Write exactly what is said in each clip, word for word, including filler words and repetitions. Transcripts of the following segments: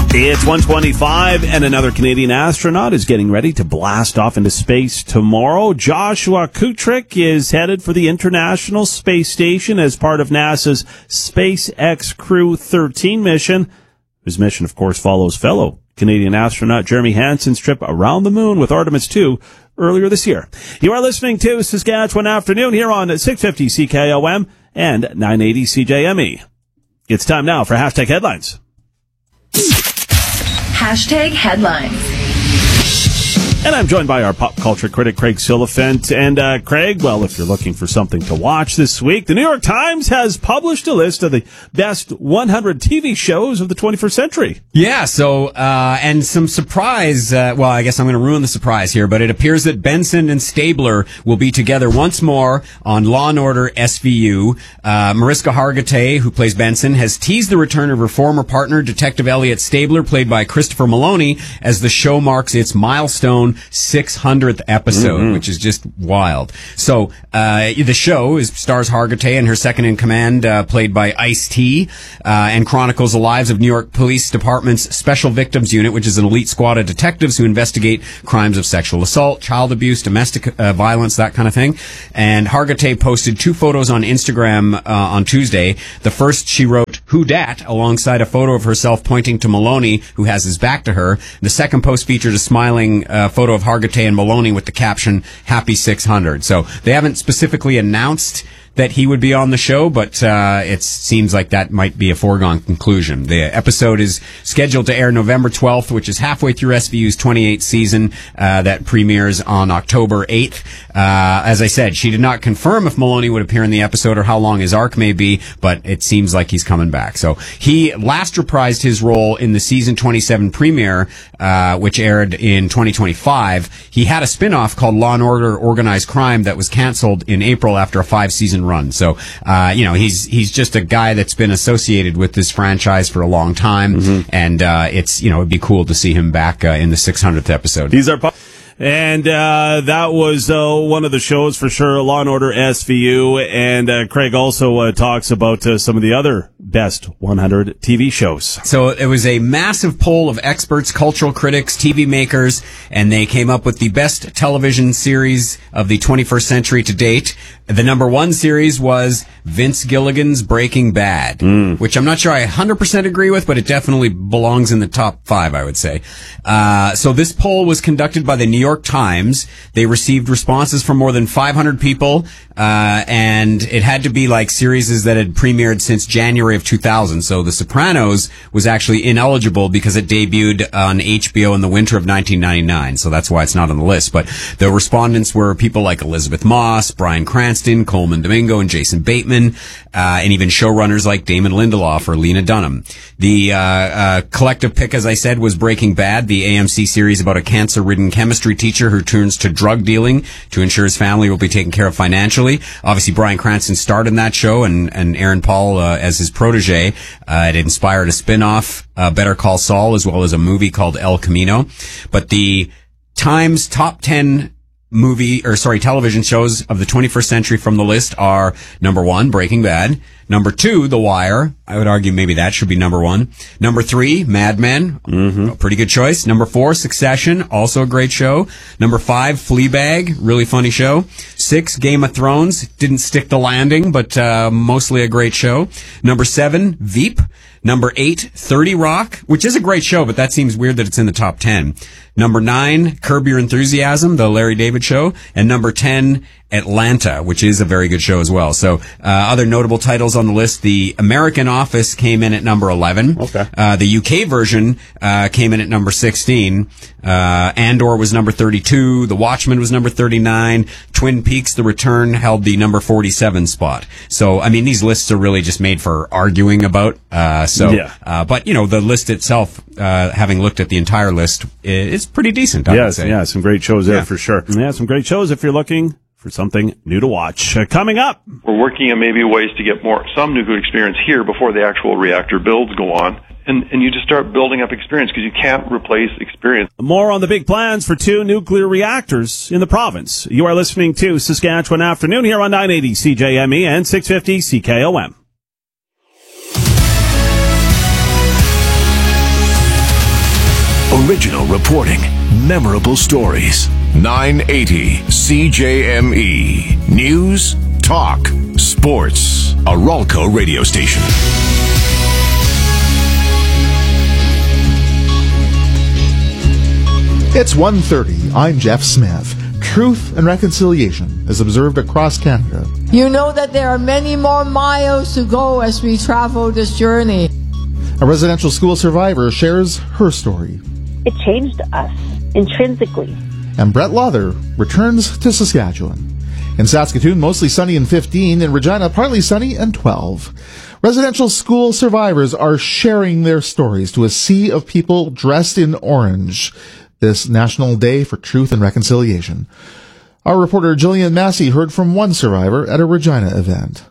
It's one twenty-five, and another Canadian astronaut is getting ready to blast off into space tomorrow. Joshua Kutrick is headed for the International Space Station as part of NASA's SpaceX Crew thirteen mission. His mission, of course, follows fellow Canadian astronaut Jeremy Hansen's trip around the moon with Artemis two earlier this year. You are listening to Saskatchewan Afternoon here on six fifty C K O M and nine eighty C J M E. It's time now for Hashtag Headlines. Hashtag Headlines. And I'm joined by our pop culture critic, Craig Silliphant. And, uh, Craig, well, if you're looking for something to watch this week, the New York Times has published a list of the best one hundred T V shows of the twenty-first century. Yeah, so, uh, and some surprise, uh, well, I guess I'm going to ruin the surprise here, but it appears that Benson and Stabler will be together once more on Law and Order S V U. Uh, Mariska Hargitay, who plays Benson, has teased the return of her former partner, Detective Elliot Stabler, played by Christopher Maloney, as the show marks its milestone six hundredth episode, mm-hmm. which is just wild. So, uh, the show is stars Hargitay and her second in command, uh, played by Ice-T, uh, and chronicles the lives of New York Police Department's Special Victims Unit, which is an elite squad of detectives who investigate crimes of sexual assault, child abuse, domestic uh, violence, that kind of thing. And Hargitay posted two photos on Instagram uh, on Tuesday. The first, she wrote, "Who dat?" alongside a photo of herself pointing to Maloney, who has his back to her. The second post featured a smiling uh, photo of Hargitay and Maloney with the caption, "Happy six hundred." So they haven't specifically announced that he would be on the show, but uh, it seems like that might be a foregone conclusion. The episode is scheduled to air November twelfth, which is halfway through S V U's twenty-eighth season, uh, that premieres on October eighth. Uh, as I said, she did not confirm if Maloney would appear in the episode or how long his arc may be, but it seems like he's coming back. So he last reprised his role in the season twenty-seven premiere, uh, which aired in twenty twenty-five. He had a spin-off called Law and Order Organized Crime that was canceled in April after a five-season run. So, uh, you know, he's, he's just a guy that's been associated with this franchise for a long time. Mm-hmm. And, uh, it's, you know, it'd be cool to see him back, uh, in the six hundredth episode. These are, po- and, uh, that was, uh, one of the shows for sure, Law and Order S V U. And, uh, Craig also, uh, talks about, uh, some of the other best one hundred T V shows. So it was a massive poll of experts, cultural critics, T V makers, and they came up with the best television series of the twenty-first century to date. The number one series was Vince Gilligan's Breaking Bad, mm. which I'm not sure I one hundred percent agree with, but it definitely belongs in the top five, I would say. Uh, so this poll was conducted by the New York Times. They received responses from more than five hundred people, uh, and it had to be like series that had premiered since January of two thousand. So The Sopranos was actually ineligible because it debuted on H B O in the winter of nineteen ninety-nine. So that's why it's not on the list. But the respondents were people like Elizabeth Moss, Bryan Cranston, Coleman Domingo, and Jason Bateman, uh, and even showrunners like Damon Lindelof or Lena Dunham. The uh, uh, collective pick, as I said, was Breaking Bad, the A M C series about a cancer-ridden chemistry teacher who turns to drug dealing to ensure his family will be taken care of financially. Obviously, Bryan Cranston starred in that show, and, and Aaron Paul uh, as his protege. Uh, it inspired a spin-off, uh, Better Call Saul, as well as a movie called El Camino. But the Times top ten movie, or sorry, television shows of the twenty-first century from the list are number one, Breaking Bad. Number two, The Wire. I would argue maybe that should be number one. Number three, Mad Men. Mm-hmm. A pretty good choice. Number four, Succession. Also a great show. Number five, Fleabag. Really funny show. Six, Game of Thrones. Didn't stick the landing, but uh, mostly a great show. Number seven, Veep. Number eight, thirty Rock, which is a great show, but that seems weird that it's in the top ten. Number nine, Curb Your Enthusiasm, the Larry David Show. And number ten, Atlanta, which is a very good show as well. So, uh, other notable titles on the list, the American Office came in at number eleven. Okay. Uh, the U K version, uh, came in at number sixteen. Uh, Andor was number thirty-two. The Watchmen was number thirty-nine. Twin Peaks, The Return, held the number forty-seven spot. So, I mean, these lists are really just made for arguing about. Uh, so, yeah. uh, but, you know, the list itself, uh, having looked at the entire list, is pretty decent, I yes, would say. Yeah, some great shows there Yeah. for sure. Yeah, some great shows if you're looking for something new to watch. Uh, coming up, we're working on maybe ways to get more some new good experience here before the actual reactor builds go on. And, and you just start building up experience because you can't replace experience. More on the big plans for two nuclear reactors in the province. You are listening to Saskatchewan Afternoon here on nine eighty C J M E and six fifty C K O M. Original reporting, memorable stories. nine eighty C J M E. News, talk, sports. A Ralco radio station. It's one thirty. I'm Jeff Smith. Truth and reconciliation is observed across Canada. You know that there are many more miles to go as we travel this journey. A residential school survivor shares her story. It changed us intrinsically. And Brett Lother returns to Saskatchewan. In Saskatoon, mostly sunny and fifteen. In Regina, partly sunny and twelve. Residential school survivors are sharing their stories to a sea of people dressed in orange this National Day for Truth and Reconciliation. Our reporter Jillian Massey heard from one survivor at a Regina event.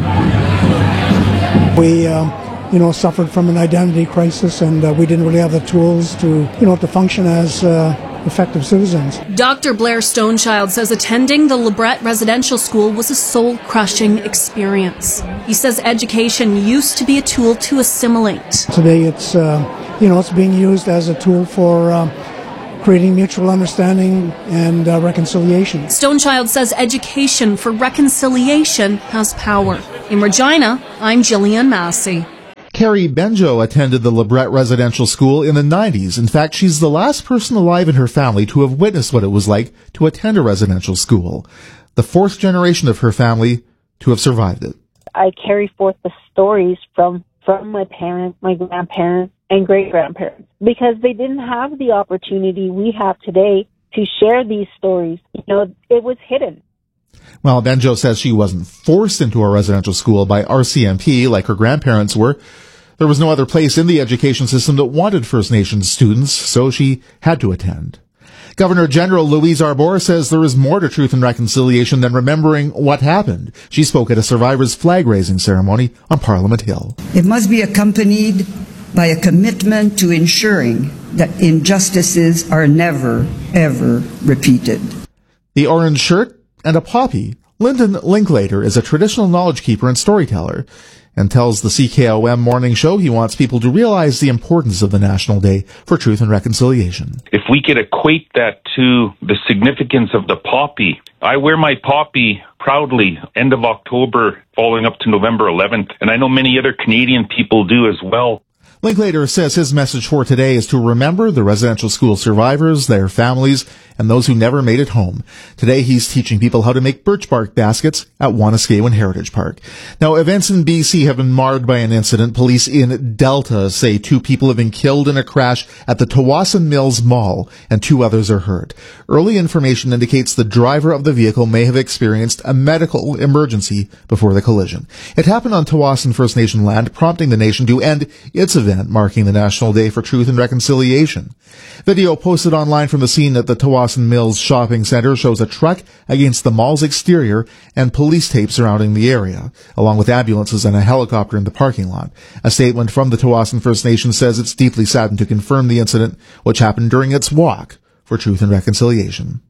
We, um, you know, suffered from an identity crisis, and uh, we didn't really have the tools to, you know, to function as uh, effective citizens. Doctor Blair Stonechild says attending the LeBret Residential School was a soul-crushing experience. He says education used to be a tool to assimilate. Today it's, uh, you know, it's being used as a tool for uh, creating mutual understanding and uh, reconciliation. Stonechild says education for reconciliation has power. In Regina, I'm Jillian Massey. Carrie Benjo attended the LeBret Residential School in the nineties. In fact, she's the last person alive in her family to have witnessed what it was like to attend a residential school. The fourth generation of her family to have survived it. I carry forth the stories from, from my parents, my grandparents, and great-grandparents, because they didn't have the opportunity we have today to share these stories. You know, it was hidden. Well, Benjo says she wasn't forced into a residential school by R C M P like her grandparents were. There was no other place in the education system that wanted First Nations students, so she had to attend. Governor General Louise Arbour says there is more to truth and reconciliation than remembering what happened. She spoke at a survivors' flag-raising ceremony on Parliament Hill. It must be accompanied by a commitment to ensuring that injustices are never, ever repeated. The orange shirt and a poppy. Lyndon Linklater is a traditional knowledge keeper and storyteller and tells the C K O M Morning Show he wants people to realize the importance of the National Day for Truth and Reconciliation. If we could equate that to the significance of the poppy, I wear my poppy proudly end of October following up to November eleventh, and I know many other Canadian people do as well. Linklater says his message for today is to remember the residential school survivors, their families, and those who never made it home. Today he's teaching people how to make birch bark baskets at Wanuskewin Heritage Park. Now, events in B C have been marred by an incident. Police in Delta say two people have been killed in a crash at the Tawasin Mills Mall, and two others are hurt. Early information indicates the driver of the vehicle may have experienced a medical emergency before the collision. It happened on Tawasin First Nation land, prompting the nation to end its event marking the National Day for Truth and Reconciliation. Video posted online from the scene at the Tawasin Mills Shopping Center shows a truck against the mall's exterior and police tape surrounding the area, along with ambulances and a helicopter in the parking lot. A statement from the Tawasin First Nation says it's deeply saddened to confirm the incident, which happened during its walk for Truth and Reconciliation.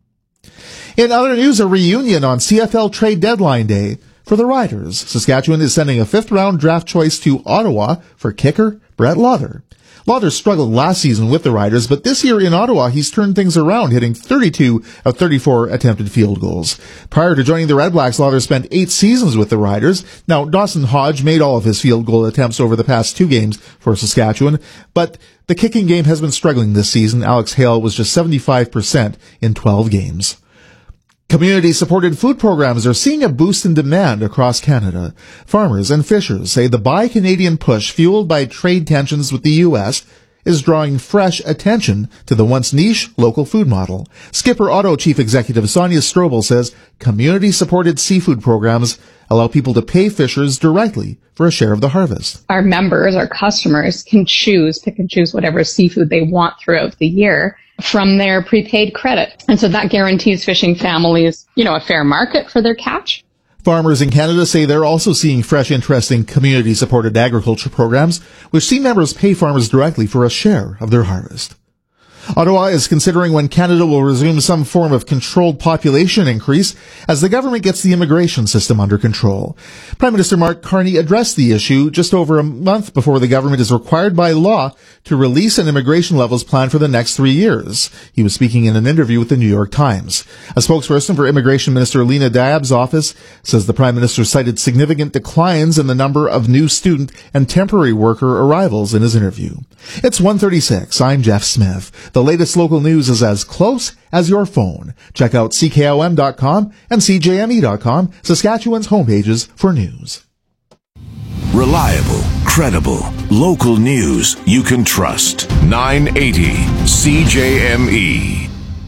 In other news, a reunion on C F L trade deadline day for the Riders. Saskatchewan is sending a fifth-round draft choice to Ottawa for kicker Brett Lother. Lother struggled last season with the Riders, but this year in Ottawa, he's turned things around, hitting thirty-two of thirty-four attempted field goals. Prior to joining the Red Blacks, Lother spent eight seasons with the Riders. Now, Dawson Hodge made all of his field goal attempts over the past two games for Saskatchewan, but the kicking game has been struggling this season. Alex Hale was just seventy-five percent in twelve games. Community-supported food programs are seeing a boost in demand across Canada. Farmers and fishers say the Buy Canadian push, fueled by trade tensions with the U S, is drawing fresh attention to the once niche local food model. Skipper Auto Chief Executive Sonia Strobel says community-supported seafood programs allow people to pay fishers directly for a share of the harvest. Our members, our customers, can choose, pick and choose whatever seafood they want throughout the year from their prepaid credit. And so that guarantees fishing families, you know, a fair market for their catch. Farmers in Canada say they're also seeing fresh interest in community-supported agriculture programs, which see members pay farmers directly for a share of their harvest. Ottawa is considering when Canada will resume some form of controlled population increase as the government gets the immigration system under control. Prime Minister Mark Carney addressed the issue just over a month before the government is required by law to release an immigration levels plan for the next three years. He was speaking in an interview with the New York Times. A spokesperson for Immigration Minister Lena Diab's office says the Prime Minister cited significant declines in the number of new student and temporary worker arrivals in his interview. It's one thirty-six. I'm Jeff Smith. The latest local news is as close as your phone. Check out C K O M dot com and C J M E dot com, Saskatchewan's homepages for news. Reliable, credible, local news you can trust. nine eighty C J M E.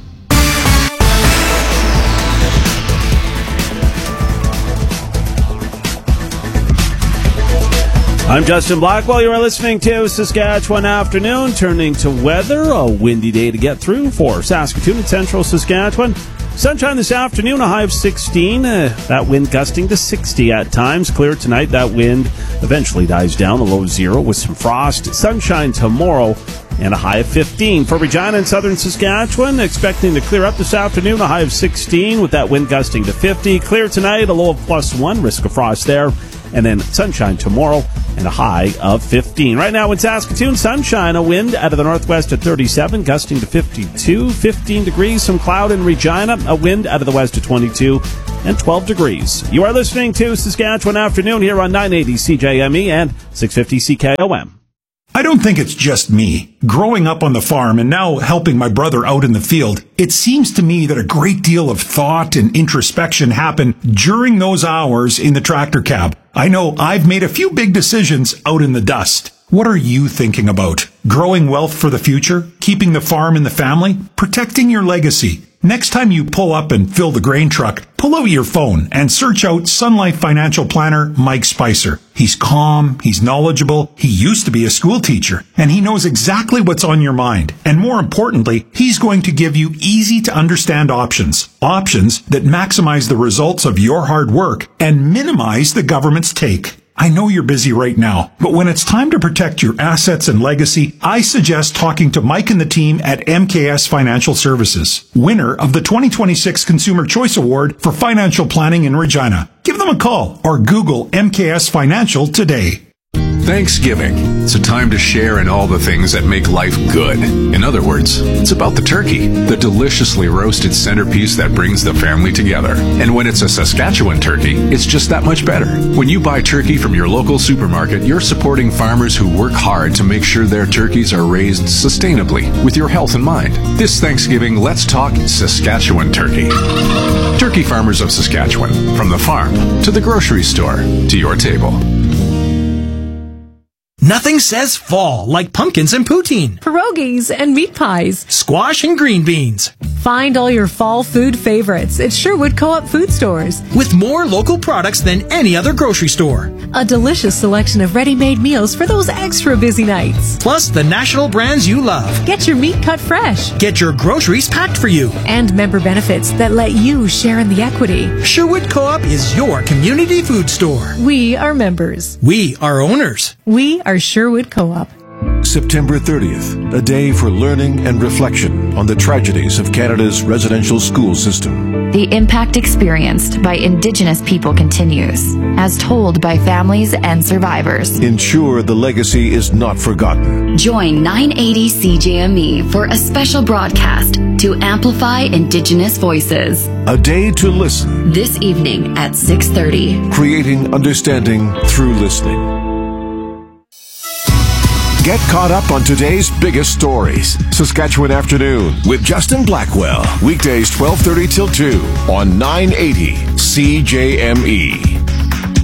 I'm Justin Blackwell. You are listening to Saskatchewan Afternoon. Turning to weather, a windy day to get through for Saskatoon and central Saskatchewan. Sunshine this afternoon, a high of sixteen. Uh, that wind gusting to sixty at times. Clear tonight. That wind eventually dies down, a low zero with some frost. Sunshine tomorrow and a high of fifteen. For Regina and southern Saskatchewan, expecting to clear up this afternoon, a high of sixteen with that wind gusting to fifty. Clear tonight, a low of plus one. Risk of frost there. And then sunshine tomorrow and a high of fifteen. Right now in Saskatoon, sunshine, a wind out of the northwest at thirty-seven, gusting to fifty-two, fifteen degrees, some cloud in Regina, a wind out of the west at twenty-two, and twelve degrees. You are listening to Saskatchewan Afternoon here on nine eighty C J M E and six fifty C K O M. I don't think it's just me. Growing up on the farm and now helping my brother out in the field, it seems to me that a great deal of thought and introspection happen during those hours in the tractor cab. I know I've made a few big decisions out in the dust. What are you thinking about? Growing wealth for the future? Keeping the farm in the family? Protecting your legacy? Next time you pull up and fill the grain truck, pull out your phone and search out Sun Life Financial Planner Mike Spicer. He's calm, he's knowledgeable, he used to be a school teacher, and he knows exactly what's on your mind. And more importantly, he's going to give you easy to understand options. Options that maximize the results of your hard work and minimize the government's take. I know you're busy right now, but when it's time to protect your assets and legacy, I suggest talking to Mike and the team at M K S Financial Services, winner of the twenty twenty-six Consumer Choice Award for Financial Planning in Regina. Give them a call or Google M K S Financial today. Thanksgiving. It's a time to share in all the things that make life good. In other words, it's about the turkey, the deliciously roasted centerpiece that brings the family together. And when it's a Saskatchewan turkey, it's just that much better. When you buy turkey from your local supermarket, you're supporting farmers who work hard to make sure their turkeys are raised sustainably with your health in mind. This Thanksgiving, let's talk Saskatchewan turkey. Turkey farmers of Saskatchewan, from the farm to the grocery store to your table. Nothing says fall like pumpkins and poutine, pierogies and meat pies, squash and green beans. Find all your fall food favorites at Sherwood Co-op food stores. With more local products than any other grocery store. A delicious selection of ready-made meals for those extra busy nights. Plus the national brands you love. Get your meat cut fresh. Get your groceries packed for you. And member benefits that let you share in the equity. Sherwood Co-op is your community food store. We are members. We are owners. We are Sherwood Co-op. September thirtieth, a day for learning and reflection on the tragedies of Canada's residential school system. The impact experienced by Indigenous people continues, as told by families and survivors. Ensure the legacy is not forgotten. Join nine eighty C J M E for a special broadcast to amplify Indigenous voices. A day to listen. This evening at six thirty. Creating understanding through listening. Get caught up on today's biggest stories. Saskatchewan Afternoon with Justin Blackwell. Weekdays twelve thirty till two on nine eighty C J M E.